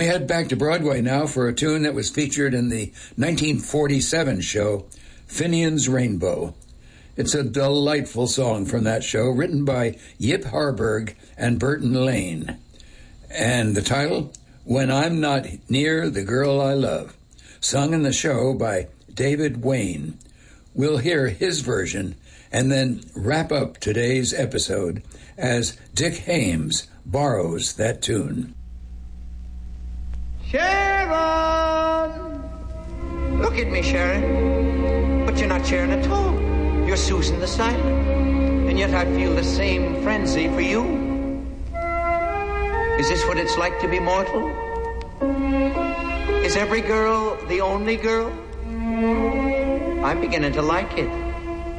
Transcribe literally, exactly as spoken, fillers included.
We head back to Broadway now for a tune that was featured in the nineteen forty-seven show, Finian's Rainbow. It's a delightful song from that show, written by Yip Harburg and Burton Lane. And the title, When I'm Not Near the Girl I Love, sung in the show by David Wayne. We'll hear his version and then wrap up today's episode as Dick Hames borrows that tune. Sharon! Look at me, Sharon. But you're not Sharon at all. You're Susan the Silent. And yet I feel the same frenzy for you. Is this what it's like to be mortal? Is every girl the only girl? I'm beginning to like it.